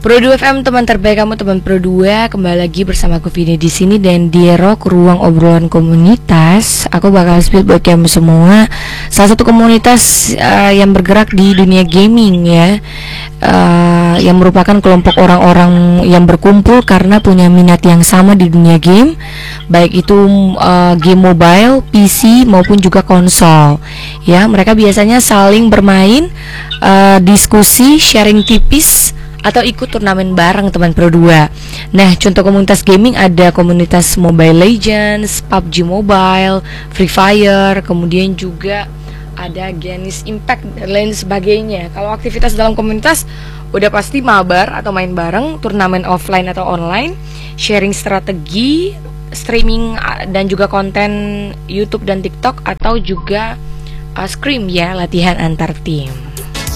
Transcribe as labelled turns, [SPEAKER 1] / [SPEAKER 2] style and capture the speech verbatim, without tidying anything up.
[SPEAKER 1] Pro dua F M, teman terbaik kamu, teman Pro dua. Kembali lagi bersama aku Vini di sini dan di Rock Ruang Obrolan Komunitas. Aku bakal speak buat kamu semua. Salah satu komunitas uh, yang bergerak di dunia gaming ya, uh, yang merupakan kelompok orang-orang yang berkumpul karena punya minat yang sama di dunia game, baik itu uh, game mobile, P C maupun juga konsol. Ya, mereka biasanya saling bermain, uh, diskusi, sharing tipis, atau ikut turnamen bareng teman Pro dua. Nah, contoh komunitas gaming ada komunitas Mobile Legends, P U B G Mobile, Free Fire, kemudian juga ada Genshin Impact dan lain sebagainya. Kalau aktivitas dalam komunitas udah pasti mabar atau main bareng, turnamen offline atau online, sharing strategi, streaming dan juga konten YouTube dan TikTok, atau juga uh, scrim ya, latihan antar tim.